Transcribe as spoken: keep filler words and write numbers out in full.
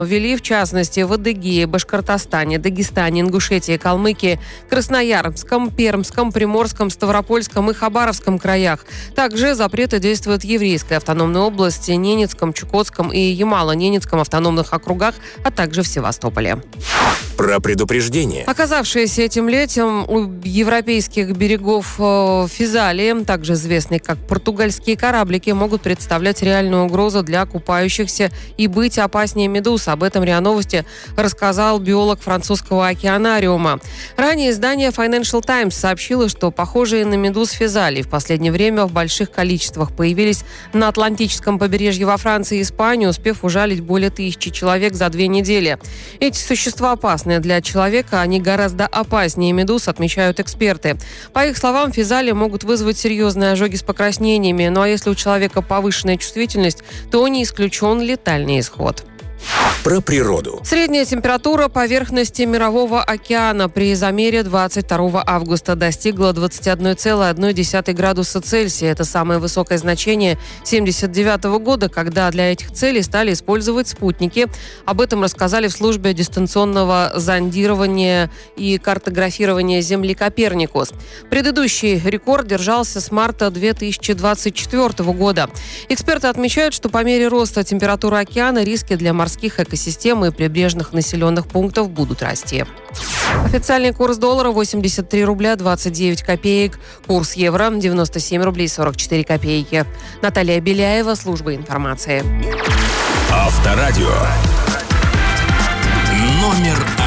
ввели, в частности, в Адыгее, Башкортостане, Дагестане, Ингушетии, Калмыкии, Красноярском, Пермском, Приморском, Ставропольском и Хабаровском краях. Также запреты действуют в Еврейской автономной области, Ненецком, Чукотском и Ямало-Ненецком автономных округах, а также в Севастополе. Про предупреждение. Оказавшиеся этим летом у европейских берегов Физалии, также известные как португальские кораблики, могут представлять реальную угрозу для купающихся и быть опаснее медуз. Об этом РИА Новости рассказал биолог французского океанариума. Ранее издание Financial Times сообщило, что похожие на медуз Физалии в последнее время в больших количествах появились на Атлантическом побережье во Франции и Испании, успев ужалить более тысячи человек за две недели. Эти существа опасны для человека, они гораздо опаснее медуз, отмечают эксперты. По их словам, физали могут вызвать серьезные ожоги с покраснениями, ну а если у человека повышенная чувствительность, то не исключен летальный исход. Про природу. Средняя температура поверхности Мирового океана при замере двадцать второго августа достигла двадцать один целых одна десятая градуса Цельсия. Это самое высокое значение семьдесят девятого года, когда для этих целей стали использовать спутники. Об этом рассказали в службе дистанционного зондирования и картографирования Земли Коперникус. Предыдущий рекорд держался с марта две тысячи двадцать четвёртого года. Эксперты отмечают, что по мере роста температуры океана риски для морских экосистем и прибрежных населенных пунктов будут расти. Официальный курс доллара восемьдесят три рубля двадцать девять копеек. Курс евро девяносто семь рублей сорок четыре копейки. Наталья Беляева, служба информации. Авторадио. Номер